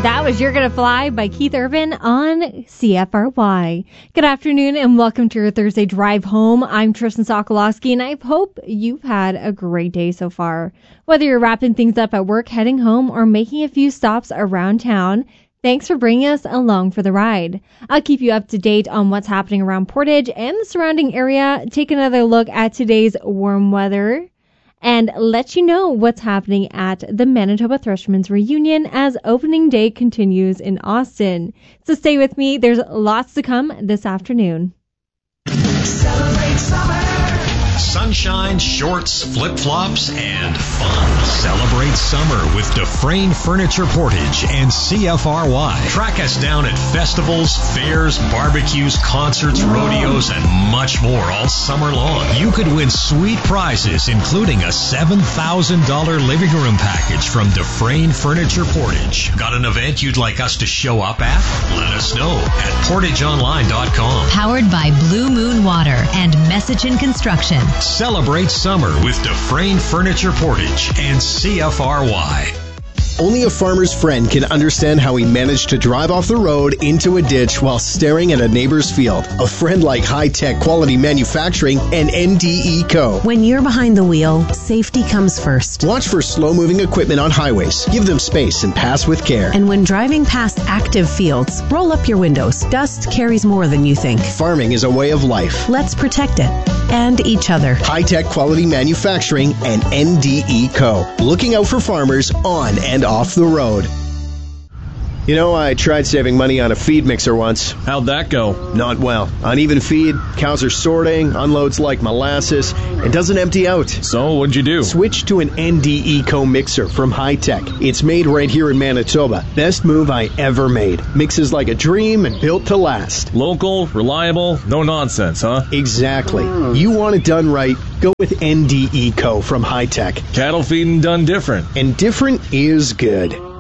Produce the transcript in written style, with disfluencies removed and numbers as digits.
That was You're Gonna Fly by Keith Urban on CFRY. Good afternoon and welcome to your Thursday drive home. I'm Tristan Sokolowski and I hope you've had a great day so far. Whether you're wrapping things up at work, heading home, or making a few stops around town, thanks for bringing us along for the ride. I'll keep you up to date on what's happening around Portage and the surrounding area, take another look at today's warm weather, and let you know what's happening at the Manitoba Thrushmen's reunion as opening day continues in Austin. So stay with me. There's lots to come this afternoon. Celebrate summer. Sunshine, shorts, flip-flops, and fun. Celebrate summer with Dufresne Furniture Portage and CFRY. Track us down at festivals, fairs, barbecues, concerts, rodeos, and much more all summer long. You could win sweet prizes, including a $7,000 living room package from Dufresne Furniture Portage. Got an event you'd like us to show up at? Let us know at portageonline.com. Powered by Blue Moon Water and Messichin Construction. Celebrate summer with Dufresne Furniture Portage and CFRY. Only a farmer's friend can understand how he managed to drive off the road into a ditch while staring at a neighbor's field. A friend like High Tech Quality Manufacturing and NDE Co. When you're behind the wheel, safety comes first. Watch for slow-moving equipment on highways. Give them space and pass with care. And when driving past active fields, roll up your windows. Dust carries more than you think. Farming is a way of life. Let's protect it. And each other. High Tech Quality Manufacturing and NDE Co. Looking out for farmers on and off the road. You know, I tried saving money on a feed mixer once. How'd that go? Not well. Uneven feed, cows are sorting, unloads like molasses, and doesn't empty out. So, what'd you do? Switch to an NDE Co mixer from High Tech. It's made right here in Manitoba. Best move I ever made. Mixes like a dream and built to last. Local, reliable, no nonsense, huh? Exactly. You want it done right, go with NDE Co from High Tech. Cattle feeding done different. And different is good.